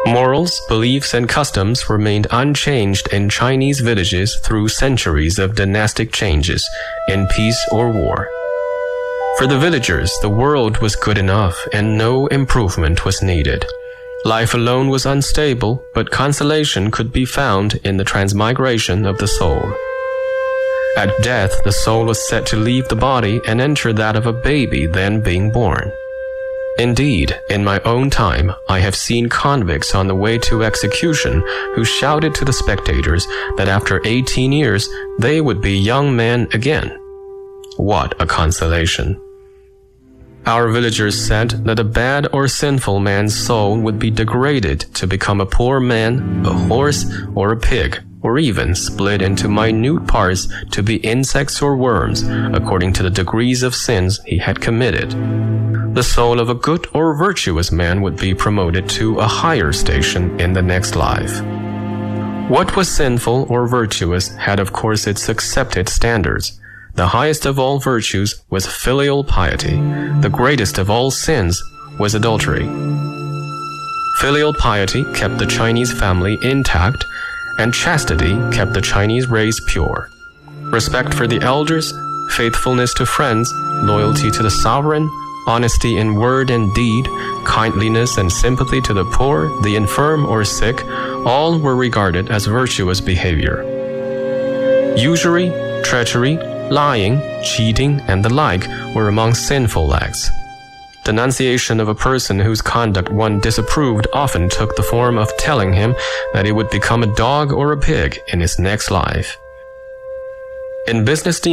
Morals, beliefs, and customs remained unchanged in Chinese villages through centuries of dynastic changes, in peace or war. For the villagers, the world was good enough and no improvement was needed. Life alone was unstable, but consolation could be found in the transmigration of the soul. At death, the soul was set to leave the body and enter that of a baby then being born. Indeed, in my own time, I have seen convicts on the way to execution who shouted to the spectators that after 18 years, they would be young men again. What a consolation! Our villagers said that a bad or sinful man's soul would be degraded to become a poor man, a horse, or a pig, or even split into minute parts to be insects or worms, according to the degrees of sins he had committed. The soul of a good or virtuous man would be promoted to a higher station in the next life. What was sinful or virtuous had of course its accepted standards. The highest of all virtues was filial piety. The greatest of all sins was adultery. Filial piety kept the Chinese family intact, and chastity kept the Chinese race pure. Respect for the elders, faithfulness to friends, loyalty to the sovereign, honesty in word and deed, kindliness and sympathy to the poor, the infirm or sick, all were regarded as virtuous behavior. Usury, treachery, lying, cheating, and the like were among sinful acts. Denunciation of a person whose conduct one disapproved often took the form of telling him that he would become a dog or a pig in his next life. In business